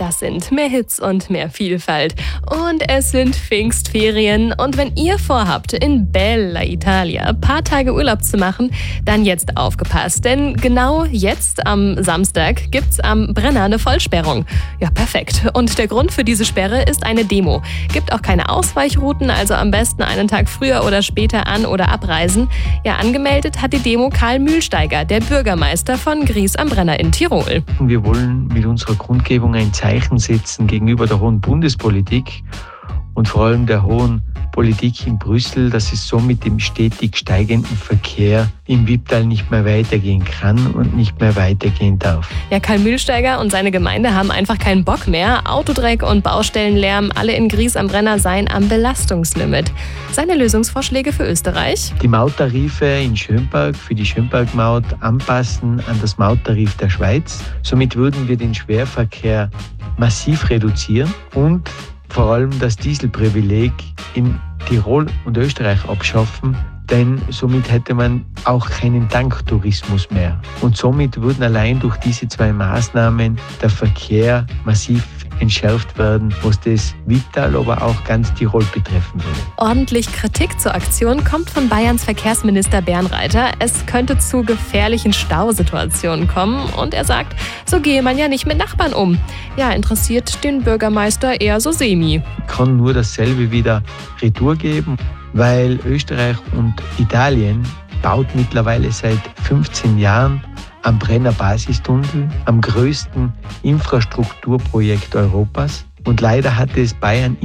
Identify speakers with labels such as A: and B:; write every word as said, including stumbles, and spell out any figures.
A: Das sind mehr Hits und mehr Vielfalt. Und es sind Pfingstferien. Und wenn ihr vorhabt, in Bella Italia ein paar Tage Urlaub zu machen, dann jetzt aufgepasst. Denn genau jetzt am Samstag gibt's am Brenner eine Vollsperrung. Ja, perfekt. Und der Grund für diese Sperre ist eine Demo. Gibt auch keine Ausweichrouten, also am besten einen Tag früher oder später an- oder abreisen. Ja, angemeldet hat die Demo Karl Mühlsteiger, der Bürgermeister von Gries am Brenner in Tirol.
B: Wir wollen mit unserer Grundgebung ein Zeichen setzen gegenüber der hohen Bundespolitik und vor allem der hohen Politik in Brüssel, dass es so mit dem stetig steigenden Verkehr im Wipptal nicht mehr weitergehen kann und nicht mehr weitergehen darf.
A: Ja, Karl Mühlsteiger und seine Gemeinde haben einfach keinen Bock mehr. Autodreck und Baustellenlärm, alle in Gries am Brenner seien am Belastungslimit. Seine Lösungsvorschläge für Österreich?
B: Die Mauttarife in Schönberg für die Schönberg-Maut anpassen an das Mauttarif der Schweiz. Somit würden wir den Schwerverkehr massiv reduzieren und vor allem das Dieselprivileg in Tirol und Österreich abschaffen, denn somit hätte man auch keinen Tanktourismus mehr. Und somit würden allein durch diese zwei Maßnahmen der Verkehr massiv entschärft werden, was das Wipptal, aber auch ganz Tirol betreffen würde.
A: Ordentlich Kritik zur Aktion kommt von Bayerns Verkehrsminister Bernreiter. Es könnte zu gefährlichen Stausituationen kommen und er sagt, so gehe man ja nicht mit Nachbarn um. Ja, interessiert den Bürgermeister eher so semi.
B: Kann nur dasselbe wieder Retour geben, weil Österreich und Italien baut mittlerweile seit fünfzehn Jahren am Brenner Basistunnel, am größten Infrastrukturprojekt Europas. Und leider hatte es Bayern